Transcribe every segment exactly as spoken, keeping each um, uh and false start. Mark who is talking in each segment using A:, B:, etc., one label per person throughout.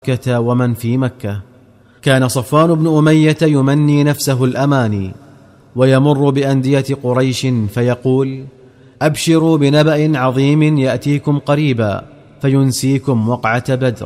A: مكة ومن في مكة. كان صفوان بن أمية يمني نفسه الأماني، ويمر بأندية قريش فيقول: أبشروا بنبأ عظيم يأتيكم قريبا فينسيكم وقعة بدر.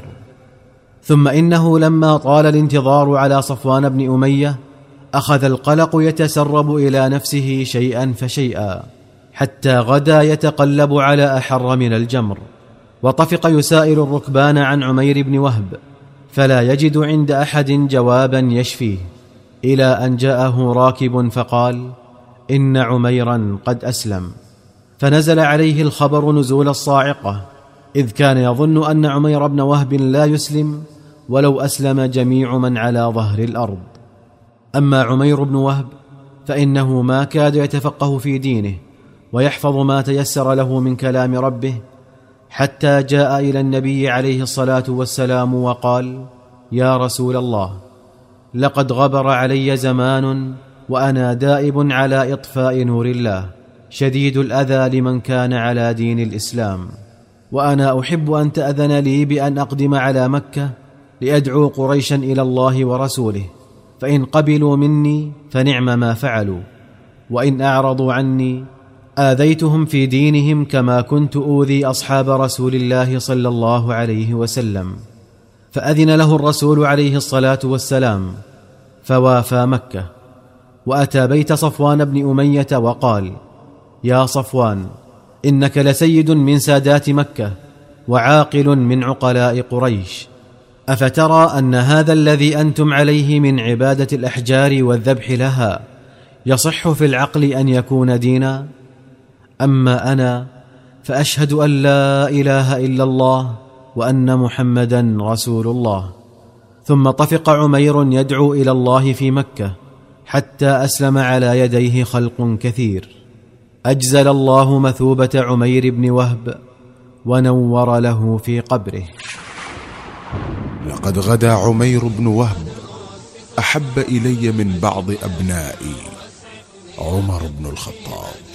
A: ثم إنه لما طال الانتظار على صفوان بن أمية أخذ القلق يتسرب إلى نفسه شيئا فشيئا، حتى غدا يتقلب على أحر من الجمر، وطفق يسائل الركبان عن عمير بن وهب، فلا يجد عند أحد جوابا يشفيه، إلى أن جاءه راكب فقال: إن عميرا قد أسلم. فنزل عليه الخبر نزول الصاعقة، إذ كان يظن أن عمير بن وهب لا يسلم ولو أسلم جميع من على ظهر الأرض. أما عمير بن وهب فإنه ما كاد يتفقه في دينه ويحفظ ما تيسر له من كلام ربه، حتى جاء إلى النبي عليه الصلاة والسلام وقال: يا رسول الله، لقد غبر علي زمان وأنا دائب على إطفاء نور الله، شديد الأذى لمن كان على دين الإسلام، وأنا أحب أن تأذن لي بأن أقدم على مكة لأدعو قريشا إلى الله ورسوله، فإن قبلوا مني فنعم ما فعلوا، وإن أعرضوا عني آذيتهم في دينهم كما كنت أوذي أصحاب رسول الله صلى الله عليه وسلم. فأذن له الرسول عليه الصلاة والسلام، فوافى مكة، وأتى بيت صفوان بن أمية وقال: يا صفوان، إنك لسيد من سادات مكة وعاقل من عقلاء قريش، أفترى أن هذا الذي أنتم عليه من عبادة الأحجار والذبح لها يصح في العقل أن يكون دينا؟ أما أنا فأشهد أن لا إله إلا الله وأن محمدا رسول الله. ثم طفق عمير يدعو إلى الله في مكة، حتى أسلم على يديه خلق كثير. أجزل الله مثوبة عمير بن وهب ونور له في قبره.
B: لقد غدا عمير بن وهب أحب إلي من بعض أبنائي عمر بن الخطاب.